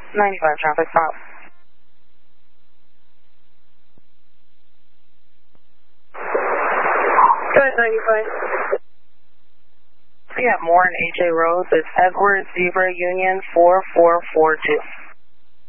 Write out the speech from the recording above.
95 traffic stop. Go ahead, 95. We have more in AJ Road. It's Edward Zebra Union 4442.